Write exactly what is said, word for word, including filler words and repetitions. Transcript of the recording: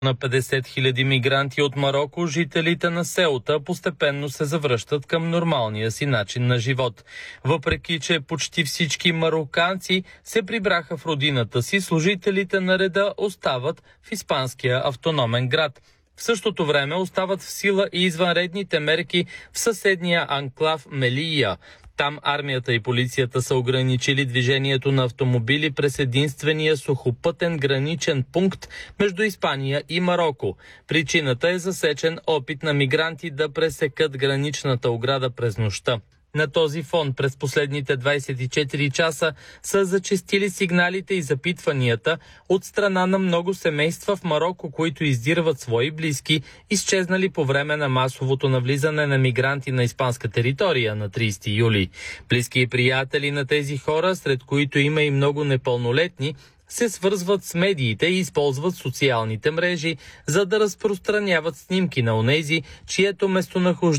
На петдесет хиляди мигранти от Мароко, жителите на Сеута постепенно се завръщат към нормалния си начин на живот. Въпреки че почти всички мароканци се прибраха в родината си, служителите на реда остават в испанския автономен град. В същото време остават в сила и извънредните мерки в съседния анклав Мелия. Там армията и полицията са ограничили движението на автомобили през единствения сухопътен граничен пункт между Испания и Мароко. Причината е засечен опит на мигранти да пресекат граничната ограда през нощта. На този фон през последните двадесет и четири часа са зачестили сигналите и запитванията от страна на много семейства в Мароко, които издирват свои близки, изчезнали по време на масовото навлизане на мигранти на испанска територия на тридесети юли. Близки и приятели на тези хора, сред които има и много непълнолетни, се свързват с медиите и използват социалните мрежи, за да разпространяват снимки на онези, чието местонахождение